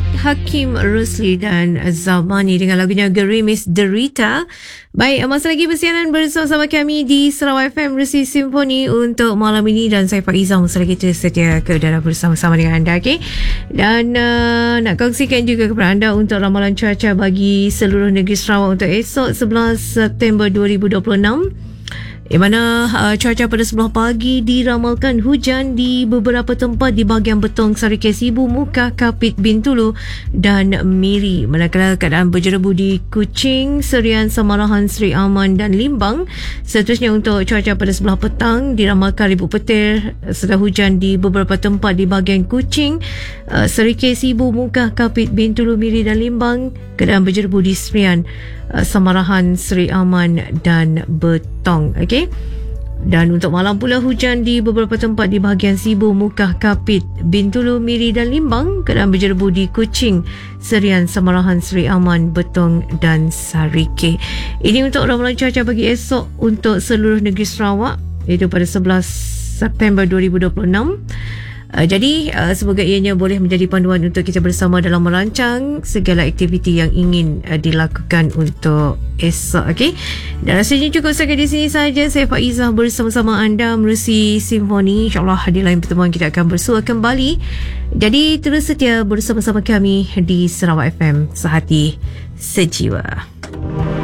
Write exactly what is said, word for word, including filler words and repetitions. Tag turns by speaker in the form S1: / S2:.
S1: Hakim Rusli dan Zamani dengan lagunya Gerimis Derita. Baik, masa lagi bersiaran bersama kami di Sarawak F M Resi Simfoni untuk malam ini, dan saya Faizah masa lagi setia ke udara bersama-sama dengan anda, okay? Dan uh, nak kongsikan juga kepada anda untuk ramalan cuaca bagi seluruh negeri Sarawak untuk esok sebelas September dua ribu dua puluh enam. Di mana uh, cuaca pada sebelah pagi diramalkan hujan di beberapa tempat di bahagian Betong, Sarikeh, Sibu, Mukah, Kapit, Bintulu dan Miri. Manakala keadaan berjerebu di Kuching, Serian, Samarahan, Seri Aman dan Limbang. Seterusnya untuk cuaca pada sebelah petang diramalkan ribut petir serta hujan di beberapa tempat di bahagian Kuching, uh, Sarikeh, Sibu, Mukah, Kapit, Bintulu, Miri dan Limbang. Keadaan berjerebu di Serian, uh, Samarahan, Seri Aman dan Betong. Okey. Dan untuk malam pula hujan di beberapa tempat di bahagian Sibu, Mukah, Kapit, Bintulu, Miri dan Limbang. Keadaan berjerebu di Kuching, Serian, Samarahan, Seri Aman, Betong dan Sarikeh. Ini untuk ramalan cuaca bagi esok untuk seluruh negeri Sarawak, iaitu pada sebelas September dua ribu dua puluh enam. Uh, jadi uh, semoga ianya boleh menjadi panduan untuk kita bersama dalam merancang segala aktiviti yang ingin uh, dilakukan untuk esok, okey. Dan rasanya cukup sampai di sini saja. Saya Faizah bersama-sama anda menerusi Simfoni. InsyaAllah di lain pertemuan kita akan bersua kembali. Jadi terus setia bersama-sama kami di Sarawak F M, sehati sejiwa.